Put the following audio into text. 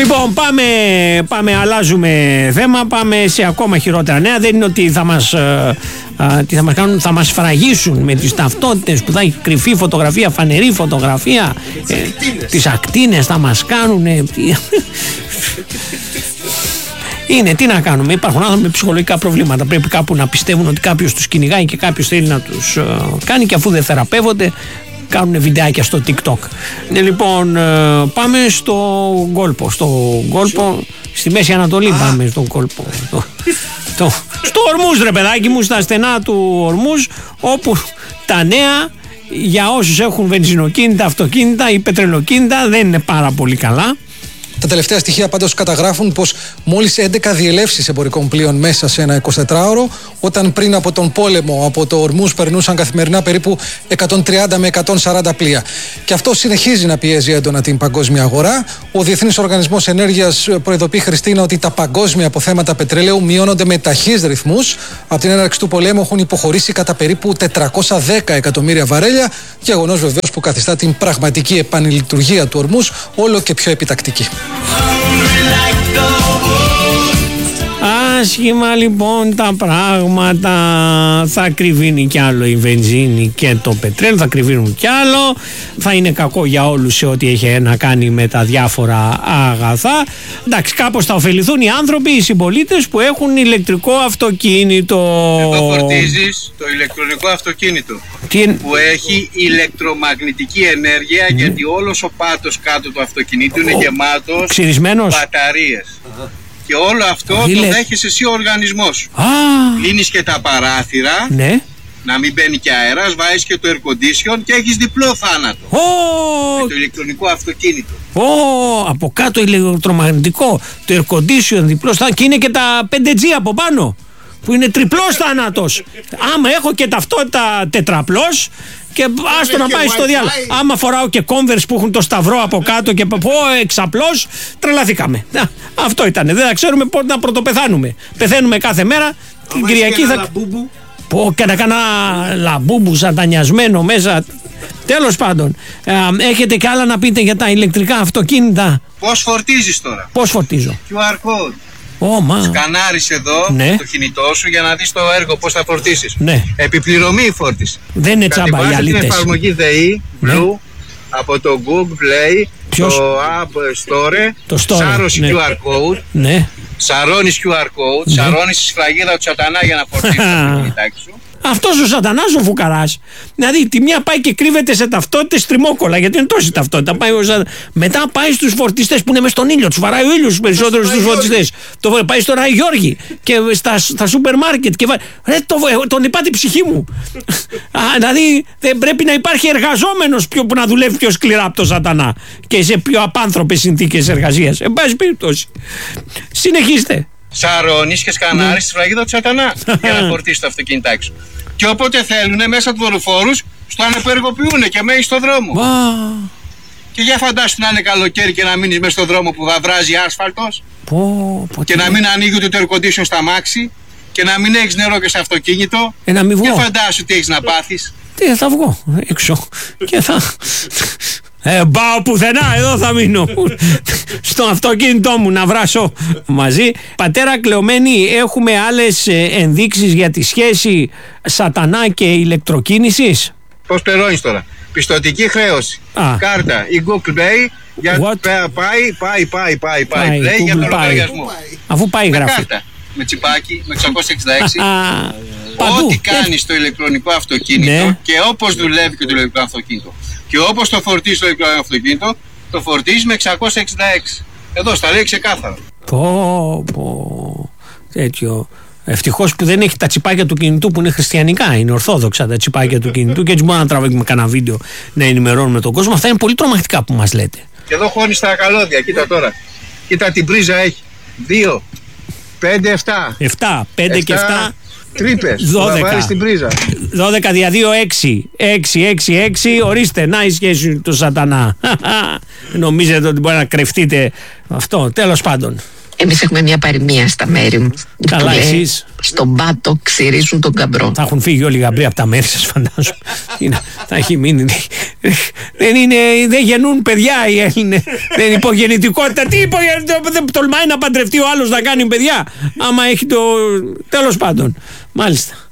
Λοιπόν, πάμε, αλλάζουμε θέμα, πάμε σε ακόμα χειρότερα νέα. Δεν είναι ότι θα μας φραγίσουν με τις ταυτότητες που θα έχει κρυφή φωτογραφία, φανερή φωτογραφία, τις ακτίνες θα μας κάνουν. Τι να κάνουμε, υπάρχουν άνθρωποι με ψυχολογικά προβλήματα. Πρέπει κάπου να πιστεύουν ότι κάποιος τους κυνηγάει και κάποιος θέλει να τους κάνει, και αφού δεν θεραπεύονται, κάνουν βιντεάκια στο TikTok. Λοιπόν, πάμε στο κόλπο. Στη Μέση Ανατολή πάμε στον κόλπο. Στο Ορμούζ, ρε παιδάκι μου, στα στενά του Ορμούζ, όπου τα νέα για όσους έχουν βενζινοκίνητα, αυτοκίνητα ή πετρελοκίνητα δεν είναι πάρα πολύ καλά. Τα τελευταία στοιχεία πάντως καταγράφουν πως μόλις 11 διελεύσεις εμπορικών πλοίων μέσα σε ένα 24ωρο, όταν πριν από τον πόλεμο από το Ορμούζ περνούσαν καθημερινά περίπου 130 με 140 πλοία. Και αυτό συνεχίζει να πιέζει έντονα την παγκόσμια αγορά. Ο Διεθνής Οργανισμός Ενέργειας προειδοποιεί, Χριστίνα, ότι τα παγκόσμια αποθέματα πετρελαίου μειώνονται με ταχύς ρυθμούς. Από την έναρξη του πολέμου έχουν υποχωρήσει κατά περίπου 410 εκατομμύρια βαρέλια. Γεγονός βεβαίως που καθιστά την πραγματική επανλειτουργία του Ορμούζ όλο και πιο επιτακτική. Άσχημα λοιπόν τα πράγματα. Θα ακριβίνει κι άλλο η βενζίνη και το πετρέλαιο, θα ακριβίνουν κι άλλο. Θα είναι κακό για όλους σε ό,τι έχει να κάνει με τα διάφορα αγαθά. Εντάξει, κάπως θα ωφεληθούν οι άνθρωποι, οι συμπολίτες που έχουν ηλεκτρικό αυτοκίνητο. Εδώ φορτίζεις το ηλεκτρονικό αυτοκίνητο που έχει ηλεκτρομαγνητική ενέργεια, γιατί όλος ο πάτος κάτω του αυτοκινήτου είναι γεμάτος μπαταρίες. Και όλο αυτό το δέχεσαι εσύ ο οργανισμός σου. Κλείνεις και τα παράθυρα, ναι, να μην μπαίνει και αέρας, βάζεις και το air condition και έχεις διπλό θάνατο. Με το ηλεκτρονικό αυτοκίνητο. Από κάτω ηλεκτρομαγνητικό, το air condition διπλό θάνατο, και είναι και τα 5G από πάνω, που είναι τριπλός θάνατος. Άμα έχω και ταυτότητα τετραπλός, και άστο να πάει στο διάλογο. Άμα φοράω και Converse που έχουν το σταυρό από κάτω και πω εξαπλώς, τρελαθήκαμε. Αυτό ήτανε. Δεν θα ξέρουμε πότε να πρωτοπεθάνουμε. Πεθαίνουμε κάθε μέρα. Την Κυριακή θα. Πω και να κάνα λαμπούμπου σατανιασμένο μέσα. Τέλος πάντων, έχετε και άλλα να πείτε για τα ηλεκτρικά αυτοκίνητα? Πώς φορτίζεις τώρα? Πώς φορτίζω? QR code. Σκανάρεις εδώ το κινητό σου για να δεις το έργο πώς θα φορτίσεις. Επιπληρωμή η φόρτιση. Δεν είναι τσάμπα οι αλήτες. Την εφαρμογή ΔΕΗ Blue από το Google Play, το App Store, σάρωση QR Code. Σαρώνεις QR Code, σαρώνεις τη σφραγίδα του σατανά για να φορτίσεις το κινητάκι σου. Αυτός ο σατανάς ο φουκαράς, δηλαδή τη μία πάει και κρύβεται σε ταυτότητες τριμόκολα, γιατί είναι τόση ταυτότητα. Μετά πάει στους φορτιστές που είναι μες στον ήλιο, τους βαράει ο ήλιος περισσότερους στους φορτιστές. Πάει στον Άι Γιώργη και στα σούπερ μάρκετ και τον είπα την ψυχή μου. Δηλαδή δεν πρέπει να υπάρχει εργαζόμενος που να δουλεύει πιο σκληρά από τον σατανά και σε πιο απάνθρωπες συνθήκες εργασίας. Εν πάση περιπτώσει. Συνεχίστε. Σαρώνεις και σκανάρεις τη σφραγίδα του σατανά για να φορτίσεις το αυτοκίνητάκι σου. Και όποτε θέλουν μέσα του δορυφόρους, στο ανεπεργοποιούν και μένει στο δρόμο. Και για φαντάσου να είναι καλοκαίρι και να μείνεις μέσα στο δρόμο που θα βράζει άσφαλτος, και να μην ανοίγει ούτε το air condition στα μάξι, και να μην έχεις νερό και στο αυτοκίνητο. Και φαντάσου τι έχεις να πάθεις. Τι θα βγω έξω και θα. Πάω πουθενά, εδώ θα μείνω στο αυτοκίνητό μου να βράσω μαζί. Πατέρα Κλεωμένη, έχουμε άλλες ενδείξεις για τη σχέση σατανά και ηλεκτροκίνησης? Πώς πληρώνεις τώρα? Πιστωτική χρέωση, κάρτα ή Google Pay για πάει Play για τον λογαριασμό. Αφού πάει γράφει. Κάρτα, με τσιπάκι, με 666. Ό,τι κάνεις στο ηλεκτρονικό αυτοκίνητο και όπως δουλεύει και το ηλεκτρονικό αυτοκίνητο και όπως το φορτίζεις το ηλεκτρονικό αυτοκίνητο, το φορτίζεις με 666. Εδώ στα λέει ξεκάθαρα. Τέτοιο. Ευτυχώς που δεν έχει τα τσιπάκια του κινητού που είναι χριστιανικά, είναι ορθόδοξα τα τσιπάκια του κινητού, και έτσι μπορούμε να τραβήσουμε κανένα βίντεο να ενημερώνουμε τον κόσμο. Αυτά είναι πολύ τρομακτικά που μας λέτε. Και εδώ χώνεις τα καλώδια, κοίτα τώρα. Κοίτα την πρίζα έχει. 2, 5, 7. 7, 5 και 7. Τρύπες, 12 στην πρίζα. 12 δια 2, 6. 6. Ορίστε, να η σχέση του σατανά. Νομίζετε ότι μπορεί να κρυφτείτε αυτό? Τέλος πάντων. Εμείς έχουμε μια παροιμία στα μέρη μου. Καλά, εσείς. Στον πάτο ξυρίζουν τον καμπρό. Θα έχουν φύγει όλοι οι γαμπροί από τα μέρη σας, φαντάζομαι. Θα έχει μείνει. Δεν γεννούν παιδιά οι Έλληνες. Δεν είναι υπογεννητικότητα. Τι υπογεννητικότητα, δεν τολμάει να παντρευτεί ο άλλος να κάνει παιδιά. Άμα έχει το. Τέλος πάντων. Μάλιστα.